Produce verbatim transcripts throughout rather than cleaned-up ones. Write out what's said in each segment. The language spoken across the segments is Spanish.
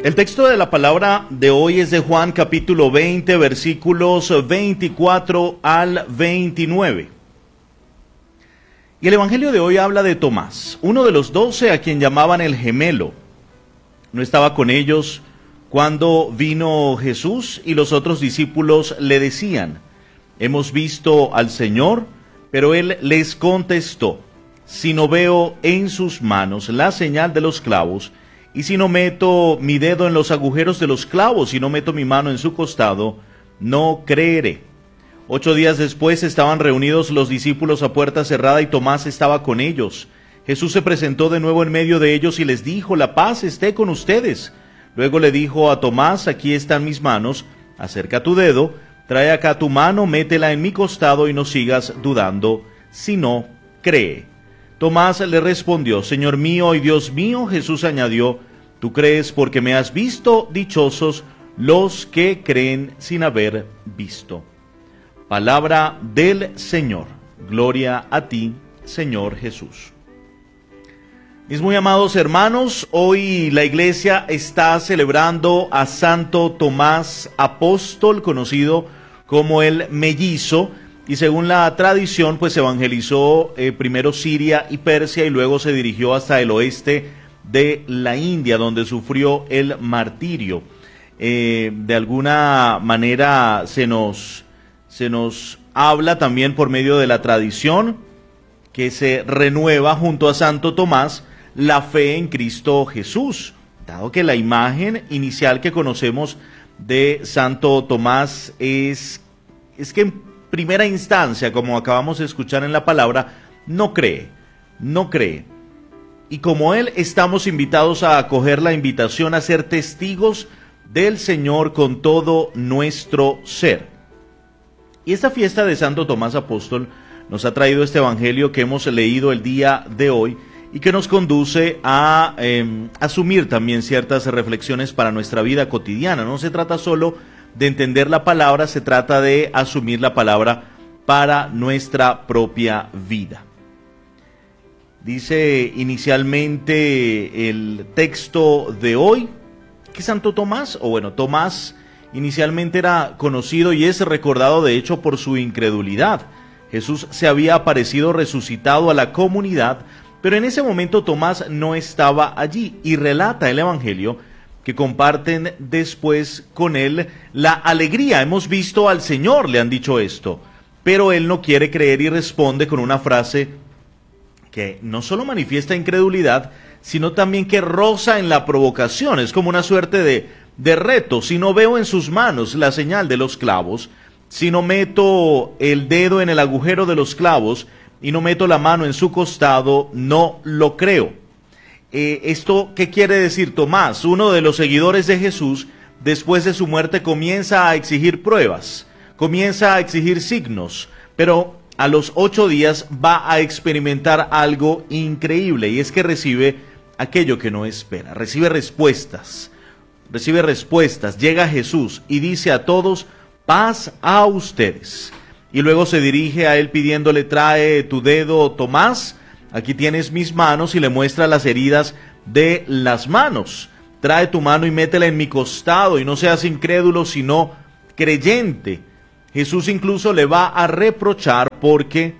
El texto de la palabra de hoy es de Juan capítulo veinte, versículos veinticuatro al veintinueve. Y el evangelio de hoy habla de Tomás, uno de los doce a quien llamaban el gemelo. No estaba con ellos cuando vino Jesús y los otros discípulos le decían: hemos visto al Señor, pero él les contestó: si no veo en sus manos la señal de los clavos, y si no meto mi dedo en los agujeros de los clavos y no meto mi mano en su costado, no creeré. Ocho días después estaban reunidos los discípulos a puerta cerrada y Tomás estaba con ellos. Jesús se presentó de nuevo en medio de ellos y les dijo: la paz esté con ustedes. Luego le dijo a Tomás: aquí están mis manos, acerca tu dedo, trae acá tu mano, métela en mi costado y no sigas dudando, sino cree. Tomás le respondió: Señor mío y Dios mío. Jesús añadió: tú crees porque me has visto, dichosos los que creen sin haber visto. Palabra del Señor. Gloria a ti, Señor Jesús. Mis muy amados hermanos, hoy la iglesia está celebrando a Santo Tomás Apóstol, conocido como el Mellizo, y según la tradición, pues evangelizó eh, primero Siria y Persia y luego se dirigió hasta el oeste de la India, donde sufrió el martirio. Eh, de alguna manera se nos, se nos habla también por medio de la tradición que se renueva junto a Santo Tomás la fe en Cristo Jesús, dado que la imagen inicial que conocemos de Santo Tomás es, es que en primera instancia, como acabamos de escuchar en la palabra, no cree, no cree. Y como él, estamos invitados a acoger la invitación a ser testigos del Señor con todo nuestro ser. Y esta fiesta de Santo Tomás Apóstol nos ha traído este evangelio que hemos leído el día de hoy y que nos conduce a eh, asumir también ciertas reflexiones para nuestra vida cotidiana. No se trata solo de entender la palabra, se trata de asumir la palabra para nuestra propia vida. Dice inicialmente el texto de hoy que Santo Tomás, o bueno, Tomás inicialmente era conocido y es recordado de hecho por su incredulidad. Jesús se había aparecido resucitado a la comunidad, pero en ese momento Tomás no estaba allí, y relata el evangelio que comparten después con él la alegría. Hemos visto al Señor, le han dicho esto, pero él no quiere creer y responde con una frase que no solo manifiesta incredulidad, sino también que roza en la provocación. Es como una suerte de, de reto: si no veo en sus manos la señal de los clavos, si no meto el dedo en el agujero de los clavos y no meto la mano en su costado, no lo creo. Eh, ¿Esto qué quiere decir Tomás? Uno de los seguidores de Jesús, después de su muerte, comienza a exigir pruebas, comienza a exigir signos, pero a los ocho días va a experimentar algo increíble, y es que recibe aquello que no espera, recibe respuestas, recibe respuestas, llega Jesús y dice a todos: paz a ustedes. Y luego se dirige a él pidiéndole: trae tu dedo, Tomás, aquí tienes mis manos, y le muestra las heridas de las manos. Trae tu mano y métela en mi costado, y no seas incrédulo, sino creyente. Jesús incluso le va a reprochar porque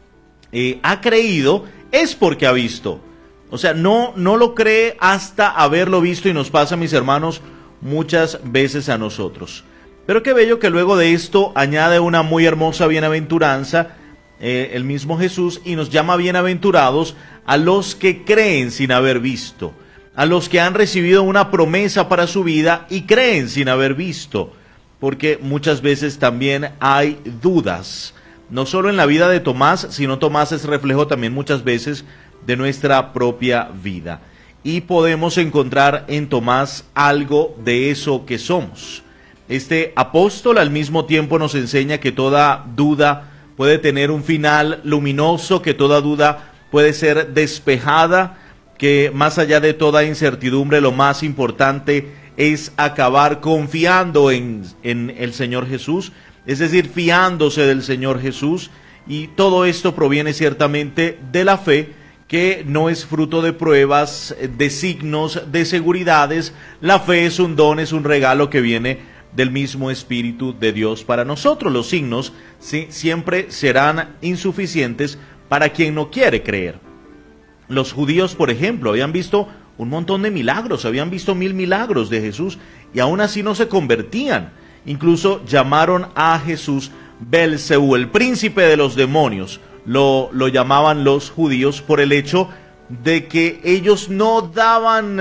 eh, ha creído, es porque ha visto. O sea, no, no lo cree hasta haberlo visto, y nos pasa, mis hermanos, muchas veces a nosotros. Pero qué bello que luego de esto añade una muy hermosa bienaventuranza, Eh, el mismo Jesús, y nos llama bienaventurados a los que creen sin haber visto, a los que han recibido una promesa para su vida y creen sin haber visto, porque muchas veces también hay dudas, no solo en la vida de Tomás, sino Tomás es reflejo también muchas veces de nuestra propia vida, y podemos encontrar en Tomás algo de eso que somos. Este apóstol al mismo tiempo nos enseña que toda duda puede tener un final luminoso, que toda duda puede ser despejada, que más allá de toda incertidumbre lo más importante es acabar confiando en, en el Señor Jesús, es decir, fiándose del Señor Jesús, y todo esto proviene ciertamente de la fe que no es fruto de pruebas, de signos, de seguridades. La fe es un don, es un regalo que viene del mismo Espíritu de Dios para nosotros. Los signos sí, siempre serán insuficientes para quien no quiere creer. Los judíos, por ejemplo, habían visto un montón de milagros, habían visto mil milagros de Jesús y aún así no se convertían. Incluso llamaron a Jesús Belcebú, el príncipe de los demonios. Lo, lo llamaban los judíos por el hecho de que ellos no daban,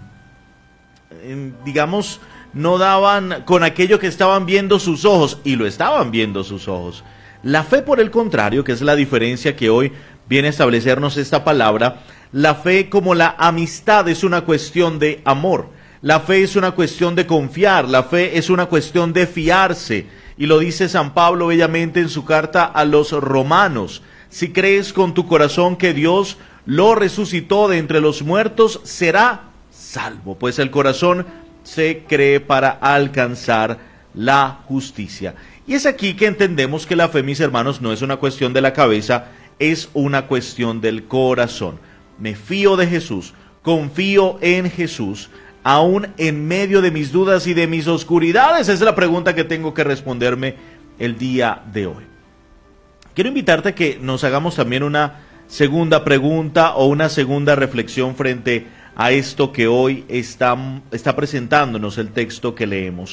eh, digamos, no daban con aquello que estaban viendo sus ojos, y lo estaban viendo sus ojos. La fe, por el contrario, que es la diferencia que hoy viene a establecernos esta palabra, la fe, como la amistad, es una cuestión de amor. La fe es una cuestión de confiar, la fe es una cuestión de fiarse, y lo dice San Pablo bellamente en su carta a los romanos: si crees con tu corazón que Dios lo resucitó de entre los muertos, será salvo, pues el corazón se cree para alcanzar la justicia. Y es aquí que entendemos que la fe, mis hermanos, no es una cuestión de la cabeza, es una cuestión del corazón. Me fío de Jesús, confío en Jesús, aún en medio de mis dudas y de mis oscuridades. Esa es la pregunta que tengo que responderme el día de hoy. Quiero invitarte a que nos hagamos también una segunda pregunta o una segunda reflexión frente a esto que hoy está, está presentándonos el texto que leemos.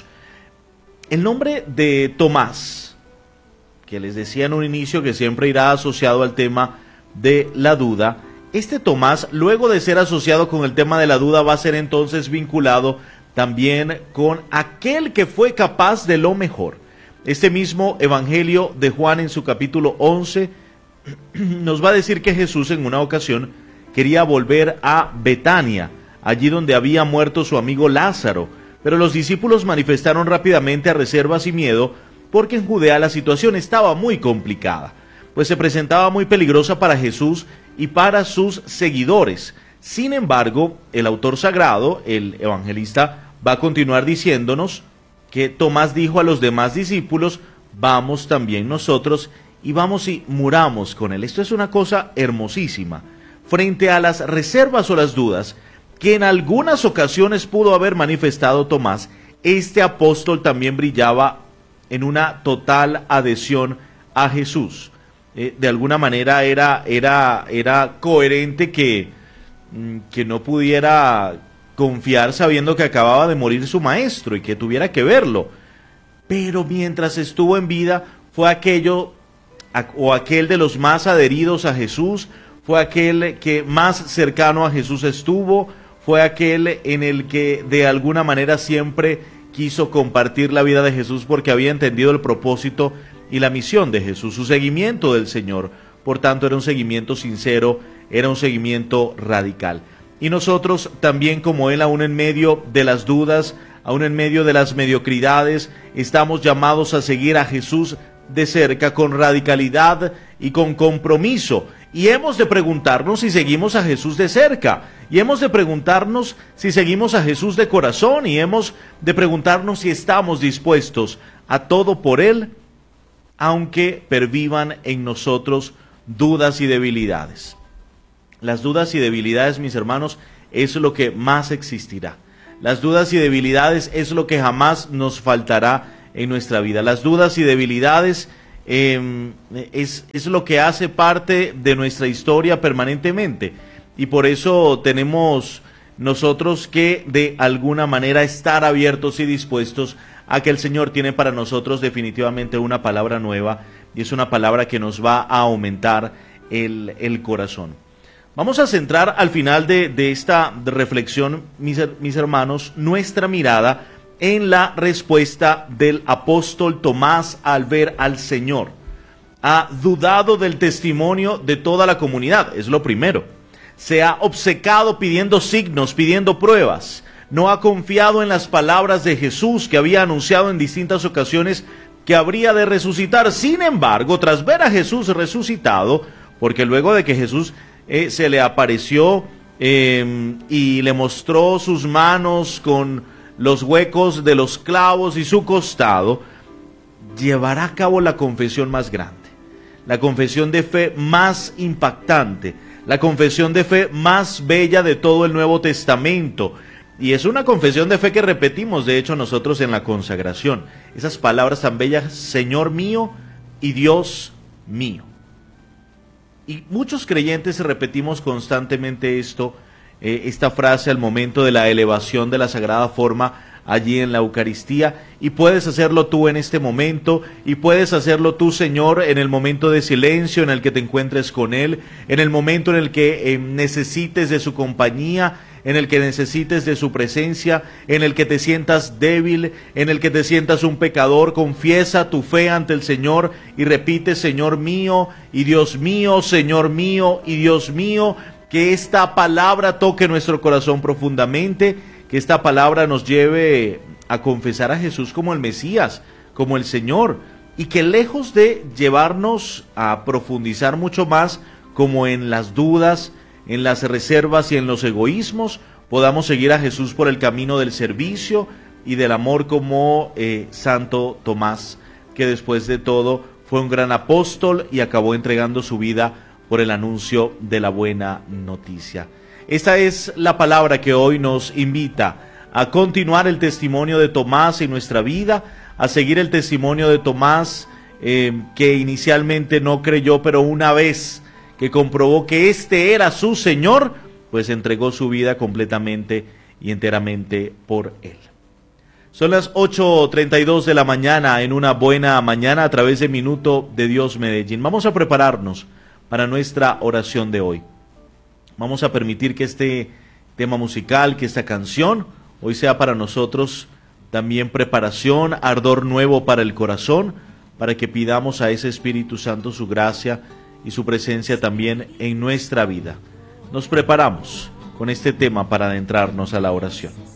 El nombre de Tomás, que les decía en un inicio que siempre irá asociado al tema de la duda, este Tomás, luego de ser asociado con el tema de la duda, va a ser entonces vinculado también con aquel que fue capaz de lo mejor. Este mismo Evangelio de Juan, en su capítulo once, nos va a decir que Jesús en una ocasión quería volver a Betania, allí donde había muerto su amigo Lázaro, pero los discípulos manifestaron rápidamente reservas y miedo, porque en Judea la situación estaba muy complicada, pues se presentaba muy peligrosa para Jesús y para sus seguidores. Sin embargo, el autor sagrado, el evangelista, va a continuar diciéndonos que Tomás dijo a los demás discípulos: vamos también nosotros y vamos y muramos con él. Esto es una cosa hermosísima. Frente a las reservas o las dudas que en algunas ocasiones pudo haber manifestado Tomás, este apóstol también brillaba en una total adhesión a Jesús. Eh, de alguna manera era, era, era coherente que, que no pudiera confiar sabiendo que acababa de morir su maestro y que tuviera que verlo. Pero mientras estuvo en vida fue aquello o aquel de los más adheridos a Jesús, fue aquel que más cercano a Jesús estuvo, fue aquel en el que de alguna manera siempre quiso compartir la vida de Jesús porque había entendido el propósito y la misión de Jesús, su seguimiento del Señor. Por tanto, era un seguimiento sincero, era un seguimiento radical. Y nosotros también, como él, aún en medio de las dudas, aún en medio de las mediocridades, estamos llamados a seguir a Jesús de cerca, con radicalidad y con compromiso. Y hemos de preguntarnos si seguimos a Jesús de cerca, y hemos de preguntarnos si seguimos a Jesús de corazón, y hemos de preguntarnos si estamos dispuestos a todo por Él, aunque pervivan en nosotros dudas y debilidades. Las dudas y debilidades, mis hermanos, es lo que más existirá. Las dudas y debilidades es lo que jamás nos faltará en nuestra vida. Las dudas y debilidades eh, es, es lo que hace parte de nuestra historia permanentemente, y por eso tenemos nosotros que de alguna manera estar abiertos y dispuestos a que el Señor tiene para nosotros definitivamente una palabra nueva, y es una palabra que nos va a aumentar el, el corazón. Vamos a centrar al final de, de esta reflexión, mis, mis hermanos, nuestra mirada en la respuesta del apóstol Tomás al ver al Señor. Ha dudado del testimonio de toda la comunidad, es lo primero. Se ha obcecado pidiendo signos, pidiendo pruebas. No ha confiado en las palabras de Jesús, que había anunciado en distintas ocasiones que habría de resucitar. Sin embargo, tras ver a Jesús resucitado, porque luego de que Jesús eh, se le apareció eh, y le mostró sus manos con los huecos de los clavos y su costado, llevará a cabo la confesión más grande, la confesión de fe más impactante, la confesión de fe más bella de todo el Nuevo Testamento. Y es una confesión de fe que repetimos, de hecho, nosotros en la consagración. Esas palabras tan bellas, Señor mío y Dios mío. Y muchos creyentes repetimos constantemente esto, eh, esta frase al momento de la elevación de la Sagrada Forma allí en la Eucaristía, y puedes hacerlo tú en este momento, y puedes hacerlo tú, Señor, en el momento de silencio en el que te encuentres con Él, en el momento en el que eh, necesites de su compañía, en el que necesites de su presencia, en el que te sientas débil, en el que te sientas un pecador. Confiesa tu fe ante el Señor y repite, Señor mío y Dios mío, Señor mío y Dios mío. Que esta palabra toque nuestro corazón profundamente, que esta palabra nos lleve a confesar a Jesús como el Mesías, como el Señor, y que lejos de llevarnos a profundizar mucho más como en las dudas, en las reservas y en los egoísmos, podamos seguir a Jesús por el camino del servicio y del amor, como eh, Santo Tomás, que después de todo fue un gran apóstol y acabó entregando su vida por el anuncio de la buena noticia. Esta es la palabra que hoy nos invita a continuar el testimonio de Tomás en nuestra vida, a seguir el testimonio de Tomás, eh, que inicialmente no creyó, pero una vez que comprobó que este era su Señor, pues entregó su vida completamente y enteramente por Él. Son las ocho treinta y dos de la mañana, en una buena mañana, a través de Minuto de Dios Medellín. Vamos a prepararnos para nuestra oración de hoy. Vamos a permitir que este tema musical, que esta canción, hoy sea para nosotros también preparación, ardor nuevo para el corazón, para que pidamos a ese Espíritu Santo su gracia y su presencia también en nuestra vida. Nos preparamos con este tema para adentrarnos a la oración.